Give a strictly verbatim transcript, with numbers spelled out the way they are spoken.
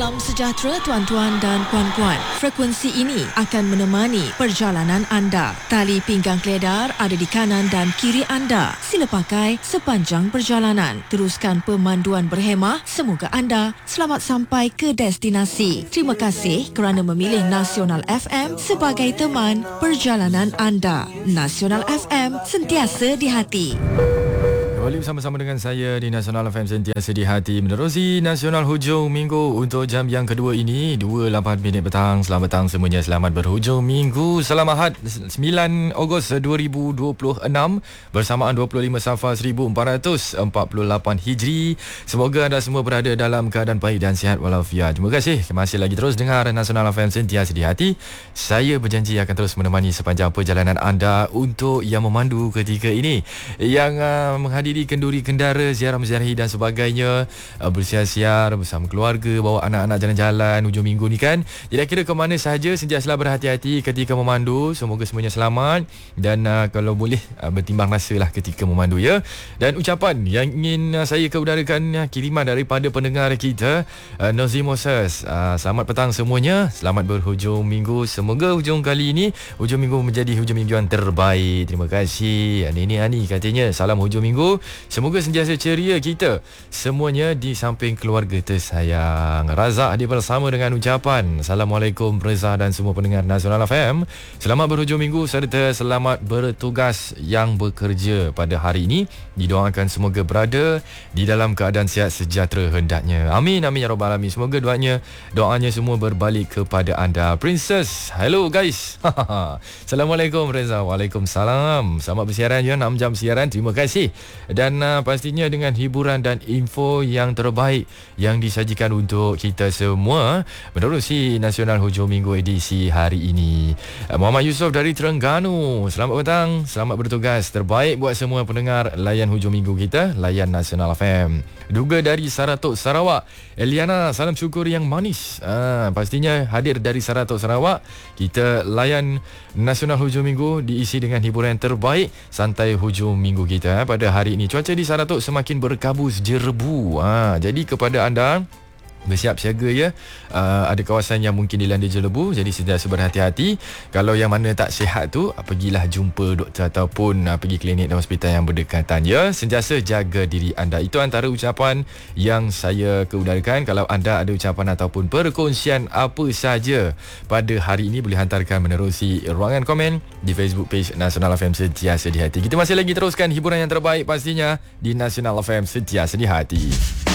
Salam sejahtera tuan-tuan dan puan-puan. Frekuensi ini akan menemani perjalanan anda. Tali pinggang keledar ada di kanan dan kiri anda. Sila pakai sepanjang perjalanan. Teruskan pemanduan berhemah. Semoga anda selamat sampai ke destinasi. Terima kasih kerana memilih Nasional F M sebagai teman perjalanan anda. Nasional F M, sentiasa di hati. Kembali bersama-sama dengan saya di Nasional F M, sentiasa di hati, menerusi Nasional Hujung Minggu untuk jam yang kedua ini, dua puluh lapan minit petang. Selamat petang semuanya, selamat berhujung minggu. Salam Ahad, sembilan Ogos dua ribu dua puluh enam, bersamaan dua puluh lima Safar seribu empat ratus empat puluh lapan Hijri. Semoga anda semua berada dalam keadaan baik dan sihat walafiat. Terima kasih masih lagi terus dengar Nasional F M, sentiasa di hati. Saya berjanji akan terus menemani sepanjang perjalanan anda untuk yang memandu ketika ini, yang uh, menghadiri kenduri kendara, ziarah-menziarahi dan sebagainya, uh, bersiar-siar bersama keluarga, bawa anak-anak jalan-jalan hujung minggu ni kan. Jadi kira ke mana sahaja, sentiasalah berhati-hati ketika memandu. Semoga semuanya selamat dan uh, kalau boleh uh, bertimbang rasalah ketika memandu ya. Dan ucapan yang ingin uh, saya keudarakan, uh, kiriman daripada pendengar kita, uh, Nozi Moses. Uh, selamat petang semuanya, selamat berhujung minggu. Semoga hujung kali ini, hujung minggu menjadi hujung minggu yang terbaik. Terima kasih. Ini Ani katanya, salam hujung minggu. Semoga sentiasa ceria kita semuanya di samping keluarga tersayang. Razak hadir bersama dengan ucapan Assalamualaikum Reza dan semua pendengar Nasional F M. Selamat berhujung minggu serta selamat bertugas yang bekerja pada hari ini. Didoakan semoga berada di dalam keadaan sihat sejahtera hendaknya. Amin, amin ya rabbal alamin. Semoga doanya doanya semua berbalik kepada anda. Princess, hello guys. Assalamualaikum Reza. Waalaikumsalam. Selamat bersiaran ya, enam jam siaran. Terima kasih. Dan uh, pastinya dengan hiburan dan info yang terbaik yang disajikan untuk kita semua menerusi Nasional Hujung Minggu edisi hari ini. uh, Muhammad Yusof dari Terengganu, selamat petang, selamat bertugas. Terbaik buat semua pendengar layan hujung minggu kita, layan Nasional F M. Duga dari Saratok Sarawak, Eliana, salam syukur yang manis. uh, Pastinya hadir dari Saratok Sarawak. Kita layan Nasional Hujung Minggu diisi dengan hiburan yang terbaik, santai hujung minggu kita. Pada hari ini cuaca di Saratok semakin berkabus jerebu. Ha, jadi kepada anda, bersiap siaga ya. Uh, ada kawasan yang mungkin dilanda jelebu, jadi sentiasa berhati-hati. Kalau yang mana tak sihat tu, uh, pergilah jumpa doktor ataupun uh, pergi klinik dan hospital yang berdekatan ya. Sentiasa jaga diri anda. Itu antara ucapan yang saya keudarakan. Kalau anda ada ucapan ataupun perkongsian apa sahaja pada hari ini, boleh hantarkan menerusi ruangan komen di Facebook page Nasional F M, sentiasa di hati. Kita masih lagi teruskan hiburan yang terbaik pastinya di Nasional F M, sentiasa di hati.